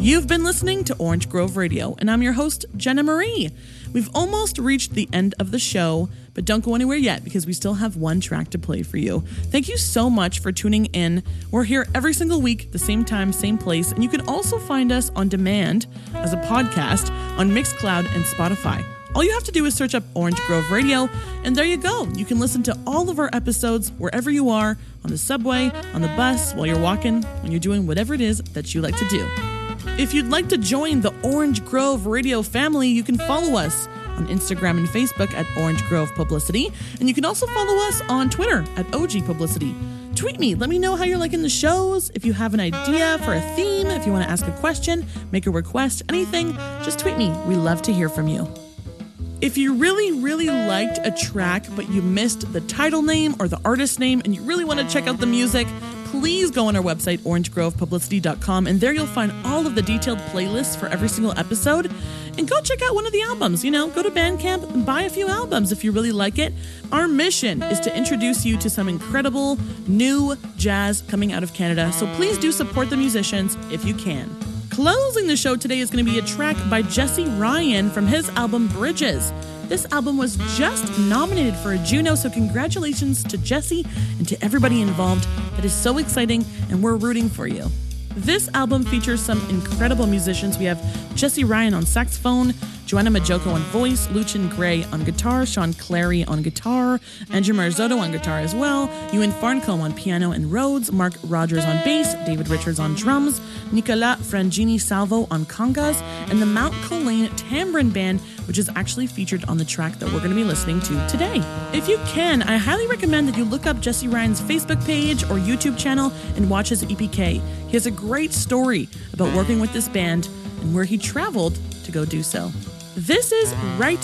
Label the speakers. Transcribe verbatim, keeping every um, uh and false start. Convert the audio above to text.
Speaker 1: You've been listening to Orange Grove Radio, and I'm your host, Jenna Marie. We've almost reached the end of the show, but don't go anywhere yet because we still have one track to play for you. Thank you so much for tuning in. We're here every single week, the same time, same place, and you can also find us on demand as a podcast on Mixcloud and Spotify. All you have to do is search up Orange Grove Radio, and there you go. You can listen to all of our episodes wherever you are, on the subway, on the bus, while you're walking, when you're doing whatever it is that you like to do. If you'd like to join the Orange Grove Radio family, you can follow us on Instagram and Facebook at Orange Grove Publicity, and you can also follow us on Twitter at O G Publicity. Tweet me. Let me know how you're liking the shows. If you have an idea for a theme, if you want to ask a question, make a request, anything, just tweet me. We love to hear from you. If you really, really liked a track, but you missed the title name or the artist name, and you really want to check out the music, please go on our website, orange grove publicity dot com, and there you'll find all of the detailed playlists for every single episode. And go check out one of the albums. You know, go to Bandcamp and buy a few albums if you really like it. Our mission is to introduce you to some incredible new jazz coming out of Canada, so please do support the musicians if you can. Closing the show today is going to be a track by Jesse Ryan from his album Bridges. This album was just nominated for a Juno, so congratulations to Jesse and to everybody involved. That is so exciting, and we're rooting for you. This album features some incredible musicians. We have Jesse Ryan on saxophone, Joanna Majoko on voice, Lucien Gray on guitar, Sean Clary on guitar, Andrew Marzotto on guitar as well, Ewan Farncombe on piano and Rhodes, Mark Rogers on bass, David Richards on drums, Nicola Frangini Salvo on congas, and the Mount Colane Tambourin Band, which is actually featured on the track that we're going to be listening to today. If you can, I highly recommend that you look up Jesse Ryan's Facebook page or YouTube channel and watch his E P K. He has a great story about working with this band and where he traveled to go do so. This is Right